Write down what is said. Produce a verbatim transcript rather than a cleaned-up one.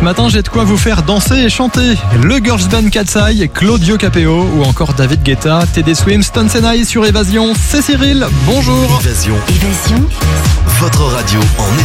matin, j'ai de quoi vous faire danser et chanter. Le girls band Cat's Eye, Claudio Capeo ou encore David Guetta, T D Swim, Stones and I sur Évasion. C'est Cyril, bonjour. Évasion. Évasion. Votre radio en